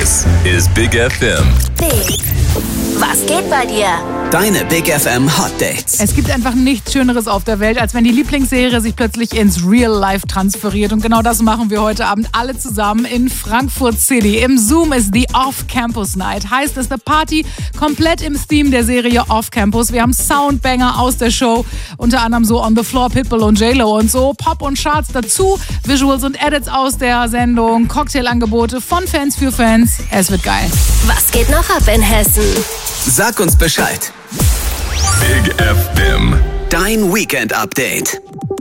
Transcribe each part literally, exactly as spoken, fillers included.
This is Big F M. Big. Was geht bei dir? Deine Big F M Hot Dates. Es gibt einfach nichts Schöneres auf der Welt, als wenn die Lieblingsserie sich plötzlich ins Real Life transferiert. Und genau das machen wir heute Abend alle zusammen in Frankfurt City. Im Zoom ist die Off-Campus Night. Heißt, es ist eine Party komplett im Theme der Serie Off-Campus. Wir haben Soundbanger aus der Show, unter anderem so On the Floor, Pitbull und J-Lo und so. Pop und Charts dazu, Visuals und Edits aus der Sendung, Cocktailangebote von Fans für Fans. Es wird geil. Was geht noch ab in Hessen? Sag uns Bescheid. Big F M. Dein Weekend-Update.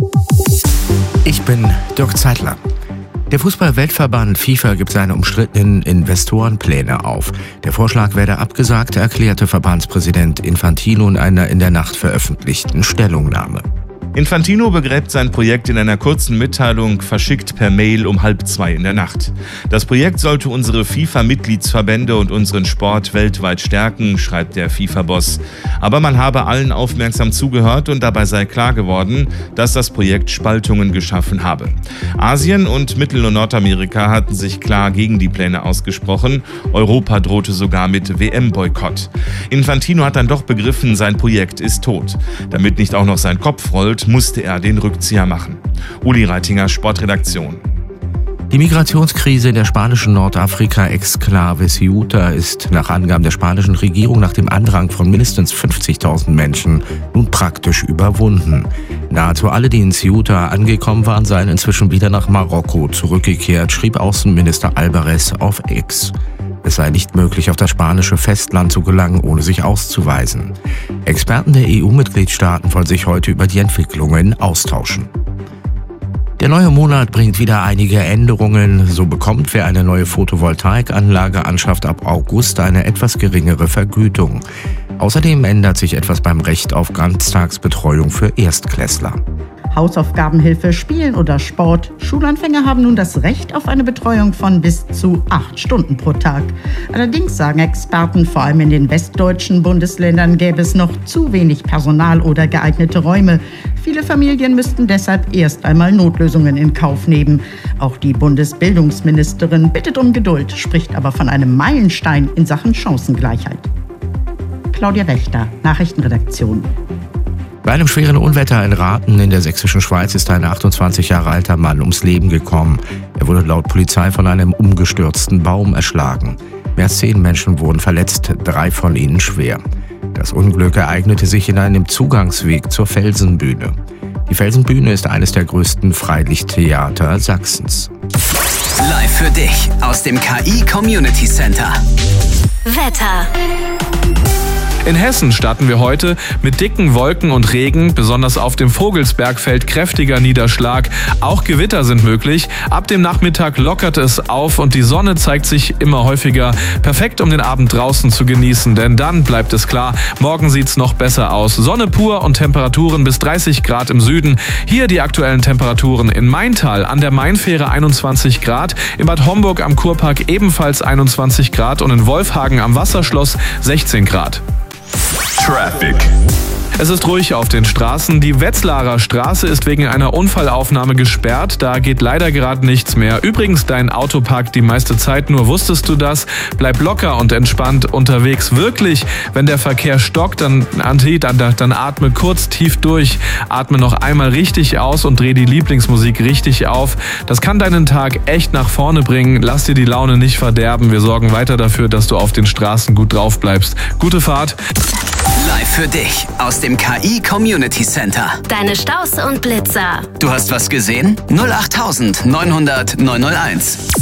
Ich bin Dirk Zeitler. Der Fußball-Weltverband FIFA gibt seine umstrittenen Investorenpläne auf. Der Vorschlag werde abgesagt, erklärte Verbandspräsident Infantino in einer in der Nacht veröffentlichten Stellungnahme. Infantino begräbt sein Projekt in einer kurzen Mitteilung, verschickt per Mail um halb zwei in der Nacht. Das Projekt sollte unsere FIFA-Mitgliedsverbände und unseren Sport weltweit stärken, schreibt der FIFA-Boss. Aber man habe allen aufmerksam zugehört und dabei sei klar geworden, dass das Projekt Spaltungen geschaffen habe. Asien und Mittel- und Nordamerika hatten sich klar gegen die Pläne ausgesprochen. Europa drohte sogar mit W M-Boykott. Infantino hat dann doch begriffen, sein Projekt ist tot. Damit nicht auch noch sein Kopf rollt, musste er den Rückzieher machen. Uli Reitinger, Sportredaktion. Die Migrationskrise in der spanischen Nordafrika-Exklave Ceuta ist nach Angaben der spanischen Regierung nach dem Andrang von mindestens fünfzigtausend Menschen nun praktisch überwunden. Nahezu alle, die in Ceuta angekommen waren, seien inzwischen wieder nach Marokko zurückgekehrt, schrieb Außenminister Alvarez auf X. Es sei nicht möglich, auf das spanische Festland zu gelangen, ohne sich auszuweisen. Experten der E U-Mitgliedstaaten wollen sich heute über die Entwicklungen austauschen. Der neue Monat bringt wieder einige Änderungen. So bekommt, wer eine neue Photovoltaikanlage anschafft, ab August eine etwas geringere Vergütung. Außerdem ändert sich etwas beim Recht auf Ganztagsbetreuung für Erstklässler. Hausaufgabenhilfe, Spielen oder Sport. Schulanfänger haben nun das Recht auf eine Betreuung von bis zu acht Stunden pro Tag. Allerdings sagen Experten, vor allem in den westdeutschen Bundesländern gäbe es noch zu wenig Personal oder geeignete Räume. Viele Familien müssten deshalb erst einmal Notlösungen in Kauf nehmen. Auch die Bundesbildungsministerin bittet um Geduld, spricht aber von einem Meilenstein in Sachen Chancengleichheit. Claudia Wächter, Nachrichtenredaktion. Bei einem schweren Unwetter in Rathen in der sächsischen Schweiz ist ein achtundzwanzig Jahre alter Mann ums Leben gekommen. Er wurde laut Polizei von einem umgestürzten Baum erschlagen. Mehr als zehn Menschen wurden verletzt, drei von ihnen schwer. Das Unglück ereignete sich in einem Zugangsweg zur Felsenbühne. Die Felsenbühne ist eines der größten Freilichttheater Sachsens. Live für dich aus dem K I Community Center. Wetter. In Hessen starten wir heute mit dicken Wolken und Regen. Besonders auf dem Vogelsberg fällt kräftiger Niederschlag. Auch Gewitter sind möglich. Ab dem Nachmittag lockert es auf und die Sonne zeigt sich immer häufiger. Perfekt, um den Abend draußen zu genießen, denn dann bleibt es klar, morgen sieht's noch besser aus. Sonne pur und Temperaturen bis dreißig Grad im Süden. Hier die aktuellen Temperaturen in Maintal an der Mainfähre einundzwanzig Grad, in Bad Homburg am Kurpark ebenfalls einundzwanzig Grad und in Wolfhagen am Wasserschloss sechzehn Grad. Traffic. Es ist ruhig auf den Straßen. Die Wetzlarer Straße ist wegen einer Unfallaufnahme gesperrt. Da geht leider gerade nichts mehr. Übrigens, dein Auto parkt die meiste Zeit nur. Wusstest du das? Bleib locker und entspannt unterwegs. Wirklich, wenn der Verkehr stockt, dann, dann, dann atme kurz tief durch. Atme noch einmal richtig aus und dreh die Lieblingsmusik richtig auf. Das kann deinen Tag echt nach vorne bringen. Lass dir die Laune nicht verderben. Wir sorgen weiter dafür, dass du auf den Straßen gut drauf bleibst. Gute Fahrt. Live für dich aus dem K I Community Center. Deine Staus und Blitzer. Du hast was gesehen? null acht neunhundert neunhundert neunhunderteins.